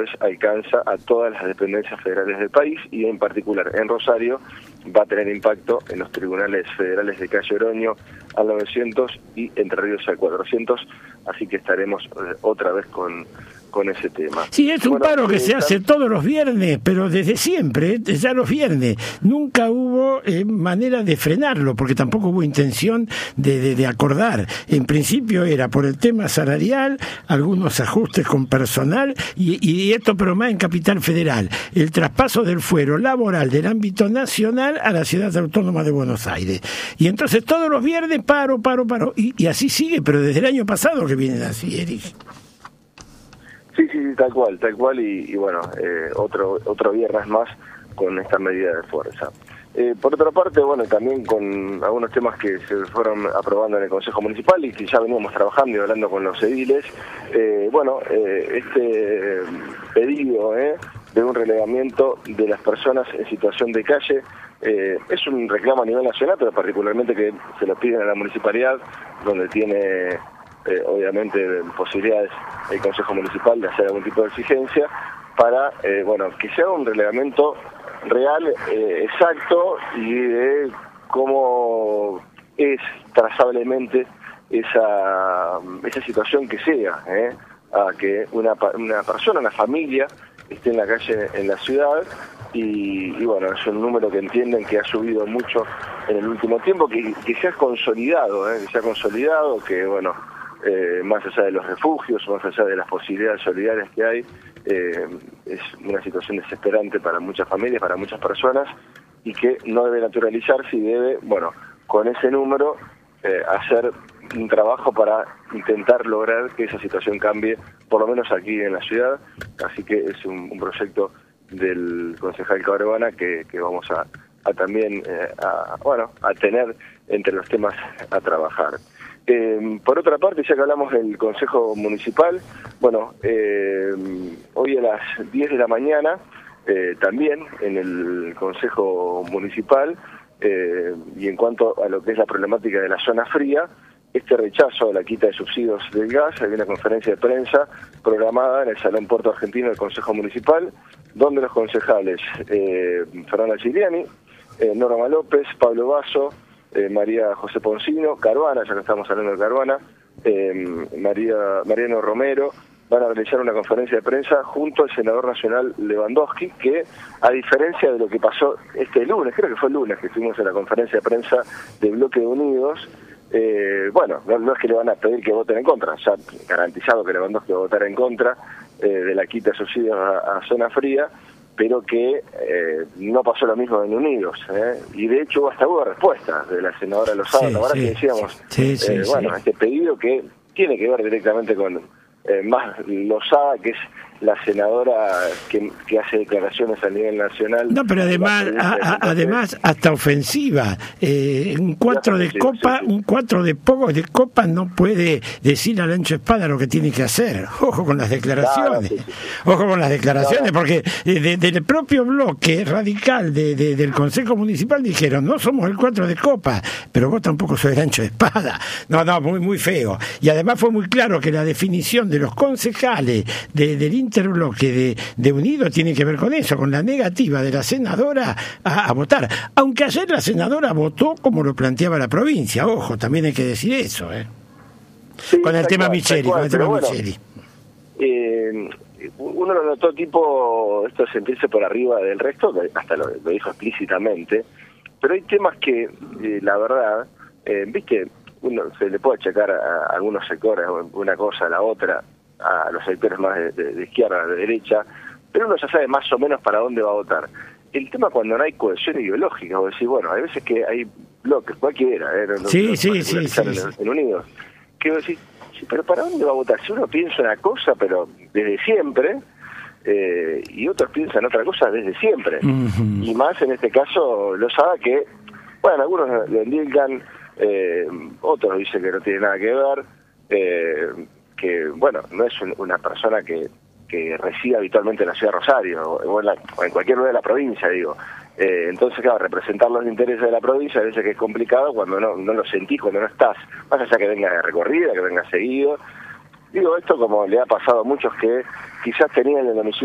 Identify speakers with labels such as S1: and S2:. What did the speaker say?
S1: vez alcanza a todas las dependencias federales del país y en particular en Rosario va a tener impacto en los tribunales federales de Calle Oroño al 900 y Entre Ríos al 400, así que estaremos otra vez con ese tema.
S2: Sí, es un paro que se hace todos los viernes, pero desde siempre, ya los viernes. Nunca hubo manera de frenarlo, porque tampoco hubo intención de acordar. En principio era por el tema salarial, algunos ajustes con personal, y esto pero más en Capital Federal. El traspaso del fuero laboral del ámbito nacional a la Ciudad Autónoma de Buenos Aires. Y entonces todos los viernes paro. Y así sigue, pero desde el año pasado que vienen así, Erich.
S1: Sí, tal cual, y bueno, otro viernes más con esta medida de fuerza. Por otra parte, bueno, también con algunos temas que se fueron aprobando en el Consejo Municipal y que ya veníamos trabajando y hablando con los ediles, este pedido de un relevamiento de las personas en situación de calle es un reclamo a nivel nacional, pero particularmente que se lo piden a la municipalidad, donde tiene obviamente posibilidades el Consejo Municipal de hacer algún tipo de exigencia para que se haga un relevamiento real, exacto, y de cómo es trazablemente esa situación que sea, a que una persona, una familia esté en la calle en la ciudad y bueno, es un número que entienden que ha subido mucho en el último tiempo, que se ha consolidado, que bueno, más allá de los refugios, más allá de las posibilidades solidarias que hay, es una situación desesperante para muchas familias, para muchas personas, y que no debe naturalizarse y debe, bueno, con ese número, hacer un trabajo para intentar lograr que esa situación cambie, por lo menos aquí en la ciudad. Así que es un proyecto del concejal Caruana que vamos a también a tener entre los temas a trabajar. Por otra parte, ya que hablamos del Consejo Municipal, hoy a las 10 de la mañana, también en el Consejo Municipal, y en cuanto a lo que es la problemática de la zona fría, este rechazo a la quita de subsidios del gas, hay una conferencia de prensa programada en el Salón Puerto Argentino del Consejo Municipal, donde los concejales Fernanda Giuliani, Norma López, Pablo Basso, María José Poncino, Caruana, ya que estamos hablando de Caruana, Mariano Romero, van a realizar una conferencia de prensa junto al senador nacional Lewandowski, que a diferencia de lo que pasó este lunes, creo que fue el lunes que estuvimos en la conferencia de prensa de Bloque de Unidos, no es que le van a pedir que voten en contra, ya garantizado que Lewandowski va a votar en contra de la quita de subsidios a zona fría, pero que no pasó lo mismo en Unidos, y de hecho hasta hubo respuesta de la senadora Lozada, la verdad que decíamos, este pedido que tiene que ver directamente con más Lozada, que es la senadora que hace declaraciones a nivel nacional.
S2: No, pero además hasta ofensiva. Un 4 de copa, un 4 de copa no puede decir al ancho espada lo que tiene que hacer. Ojo con las declaraciones. Ojo con las declaraciones, porque del propio bloque radical del Consejo Municipal dijeron, no somos el 4 de copa, pero vos tampoco sos el ancho de espada. No, muy feo. Y además fue muy claro que la definición de los concejales del interbloque de Unido tiene que ver con eso, con la negativa de la senadora a votar. Aunque ayer la senadora votó como lo planteaba la provincia, ojo, también hay que decir eso,
S1: Sí,
S2: con el tema Micheli.
S1: Uno lo notó tipo, esto sentirse por arriba del resto, hasta lo dijo explícitamente, pero hay temas que, la verdad, viste, uno se le puede achacar a algunos sectores, una cosa a la otra, a los sectores más de izquierda, de derecha, pero uno ya sabe más o menos para dónde va a votar. El tema cuando no hay cohesión ideológica, o decir, hay veces que hay bloques, cualquiera, en Unidos, que vos decís, sí, pero ¿para dónde va a votar? Si uno piensa una cosa, pero desde siempre, y otros piensan otra cosa desde siempre, y más en este caso Lozada, que, algunos lo indican, otros dicen que no tiene nada que ver, que no es una persona que reside habitualmente en la ciudad de Rosario o en cualquier lugar de la provincia, digo. Entonces, claro, representar los intereses de la provincia a veces que es complicado cuando no lo sentís, cuando no estás, más allá que venga de recorrida, que venga seguido. Digo esto como le ha pasado a muchos que quizás tenían el domicilio